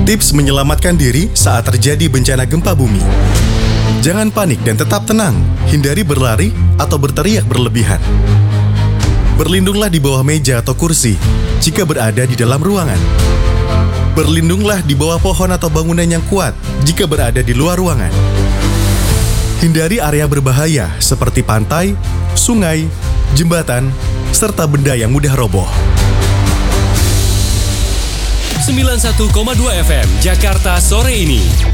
Tips menyelamatkan diri saat terjadi bencana gempa bumi. Jangan panik dan tetap tenang. Hindari berlari atau berteriak berlebihan. Berlindunglah di bawah meja atau kursi jika berada di dalam ruangan. Berlindunglah di bawah pohon atau bangunan yang kuat jika berada di luar ruangan. Hindari area berbahaya seperti pantai, sungai, jembatan, serta benda yang mudah roboh. 91,2 FM Jakarta sore ini.